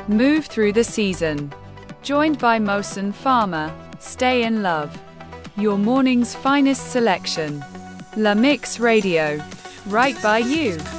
Move through the season. Joined by Mohsen Farmer, Stay in Love. Your morning's finest selection. La Mix Radio. Right by you.